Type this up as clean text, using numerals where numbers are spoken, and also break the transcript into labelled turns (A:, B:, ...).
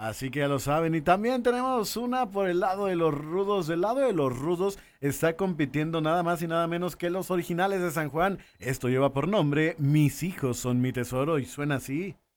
A: Así que ya lo saben. Y también tenemos una por el lado de los rudos. Del lado de los rudos está compitiendo nada más y nada menos que los originales de San Juan. Esto lleva por nombre Mis hijos son mi tesoro y suena así.